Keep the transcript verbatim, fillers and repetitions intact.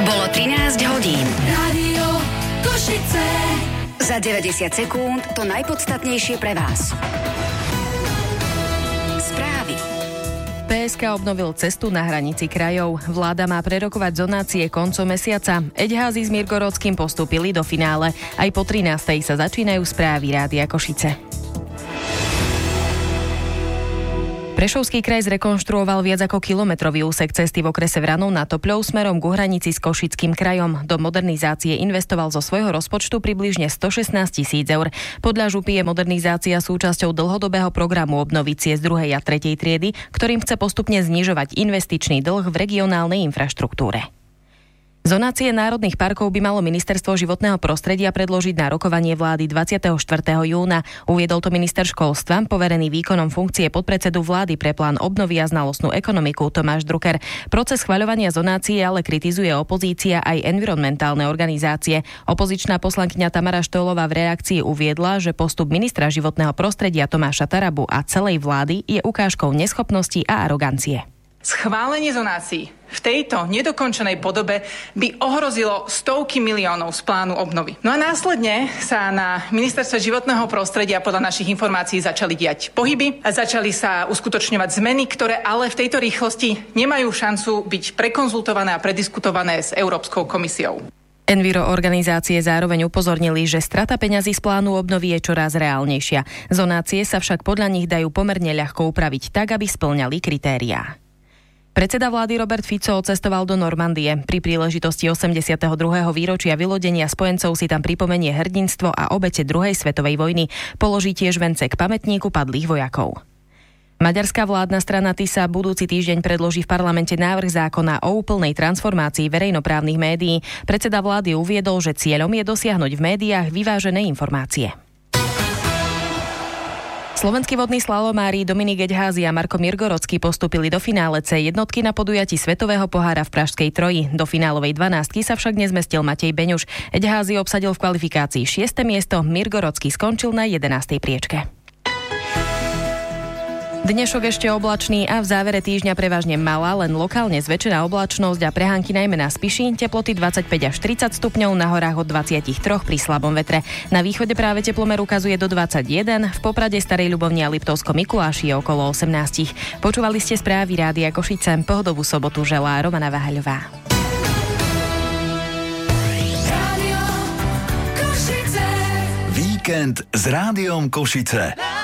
Bolo trinásť hodín. Rádio Košice. Za deväťdesiat sekúnd to najpodstatnejšie pre vás. Správy. pé es ká obnovil cestu na hranici krajov. Vláda má prerokovať zonácie koncom mesiaca. Eďházy s Mirgorodským postúpili do finále. Aj po trinástej sa začínajú správy Rádia Košice. Prešovský kraj zrekonštruoval viac ako kilometrový úsek cesty v okrese Vranov nad Topľou smerom k hranici s Košickým krajom. Do modernizácie investoval zo svojho rozpočtu približne stošestnásť tisíc eur. Podľa župy je modernizácia súčasťou dlhodobého programu obnovy ciest druhej a tretej triedy, ktorým chce postupne znižovať investičný dlh v regionálnej infraštruktúre. Zonácie národných parkov by malo Ministerstvo životného prostredia predložiť na rokovanie vlády dvadsiateho štvrtého júna. Uviedol to minister školstva, poverený výkonom funkcie podpredsedu vlády pre plán obnovy a znalostnú ekonomiku Tomáš Drucker. Proces schvaľovania zonácie ale kritizuje opozícia aj environmentálne organizácie. Opozičná poslankyňa Tamara Štolová v reakcii uviedla, že postup ministra životného prostredia Tomáša Tarabu a celej vlády je ukážkou neschopnosti a arogancie. Schválenie zonácií v tejto nedokončenej podobe by ohrozilo stovky miliónov z plánu obnovy. No a následne sa na ministerstve životného prostredia podľa našich informácií začali diať pohyby a začali sa uskutočňovať zmeny, ktoré ale v tejto rýchlosti nemajú šancu byť prekonzultované a prediskutované s Európskou komisiou. Enviro organizácie zároveň upozornili, že strata peňazí z plánu obnovy je čoraz reálnejšia. Zonácie sa však podľa nich dajú pomerne ľahko upraviť tak, aby spĺňali kritériá. Predseda vlády Robert Fico odcestoval do Normandie. Pri príležitosti osemdesiateho druhého výročia vylodenia spojencov si tam pripomenie hrdinstvo a obete druhej svetovej vojny. Položí tiež vence k pamätníku padlých vojakov. Maďarská vládna strana TISA budúci týždeň predloží v parlamente návrh zákona o úplnej transformácii verejnoprávnych médií. Predseda vlády uviedol, že cieľom je dosiahnuť v médiách vyvážené informácie. Slovenskí vodní slalomári Dominik Eďházy a Marko Mirgorodský postúpili do finále C jednotky na podujatí Svetového pohára v Pražskej Troji. Do finálovej dvanástky sa však nezmestil Matej Beňuš. Eďházy obsadil v kvalifikácii šieste miesto, Mirgorodský skončil na jedenástej priečke. Dnešok ešte oblačný a v závere týždňa prevažne malá, len lokálne zväčšená oblačnosť a prehánky najmä na Spiši, teploty dvadsaťpäť až tridsať stupňov, na horách od dvadsaťtri pri slabom vetre. Na východe práve teplomer ukazuje do dvadsaťjeden, v Poprade, Starej Ľubovni a Liptovskom-Mikuláši je okolo osemnásť. Počúvali ste správy Rádia Košice, pohodovú sobotu želá Romana Vahaľová. Rádio Košice. Víkend s Rádiom Košice.